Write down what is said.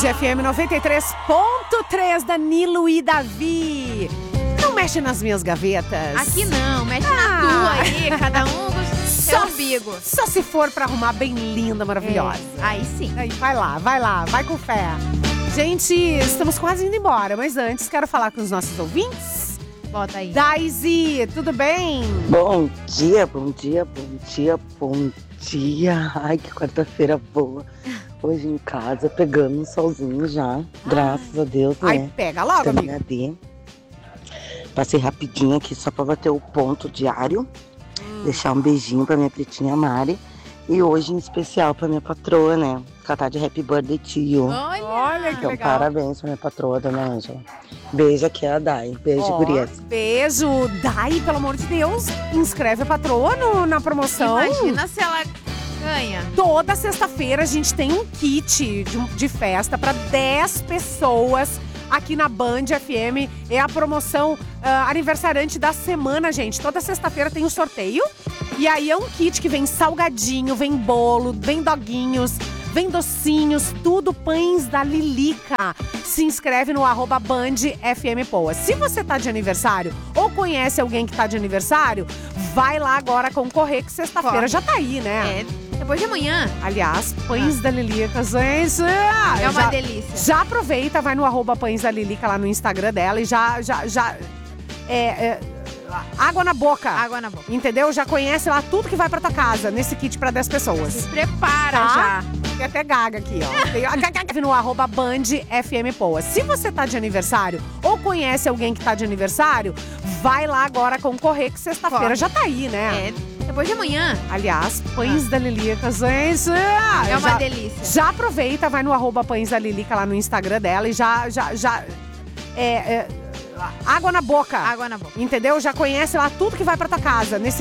FM 93.3, Danilo e Davi. Não mexe nas minhas gavetas. Aqui não, mexe na tua aí, cada um com seu umbigo. Só se for pra arrumar bem linda, maravilhosa. Aí sim. Aí vai lá, vai com fé. Gente, estamos quase indo embora, mas antes quero falar com os nossos ouvintes. Bota aí. Daisy, tudo bem? Bom dia. Ai, que quarta-feira boa. Hoje em casa, pegando um solzinho já. Graças a Deus, né? Ai, pega logo, amiga. Passei rapidinho aqui só pra bater o ponto diário. Deixar um beijinho pra minha pretinha Mari. E hoje em especial pra minha patroa, né? Catar de Happy Birthday to you. Olha que Então, legal. parabéns pra minha patroa, dona Ângela. Beijo aqui, a Dai. Beijo, gurias. Beijo. Dai, pelo amor de Deus, inscreve a patroa na promoção. Imagina se ela ganha. Toda sexta-feira a gente tem um kit de festa para 10 pessoas aqui na Band FM. É a promoção aniversariante da semana, gente. Toda sexta-feira tem um sorteio. E aí é um kit que vem salgadinho, vem bolo, vem doguinhos, vem docinhos, tudo pães da Lilica. Se inscreve no @BandFMPoa. Se você tá de aniversário ou conhece alguém que tá de aniversário, vai lá agora concorrer, que sexta-feira já tá aí, né? É, depois de amanhã. Aliás, pães da Lilica, gente. É uma delícia. Já aproveita, vai no @pães da Lilica lá no Instagram dela e já água na boca. Água na boca. Entendeu? Já conhece lá tudo que vai pra tua casa nesse kit pra 10 pessoas. Se prepara Tá? já. Tem até gaga aqui, ó. Tem no @BandFMPoa. Se você tá de aniversário ou conhece alguém que tá de aniversário, vai lá agora concorrer, que sexta-feira já tá aí, né? É, depois de amanhã. Aliás, pães da Lilica, gente. É uma delícia. Já aproveita, vai no @pães da Lilica lá no Instagram dela e água na boca. Água na boca. Entendeu? Já conhece lá tudo que vai pra tua casa nesse